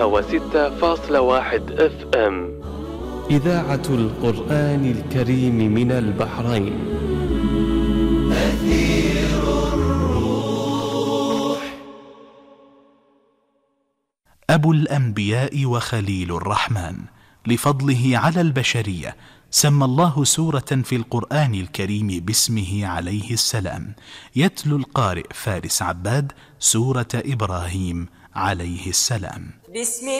106.1 FM. إذاعة القرآن الكريم من البحرين. أثير الروح. أبو الأنبياء وخليل الرحمن، لفضله على البشرية سمى الله سورة في القرآن الكريم باسمه عليه السلام. يتلو القارئ فارس عباد سورة إبراهيم عليه السلام.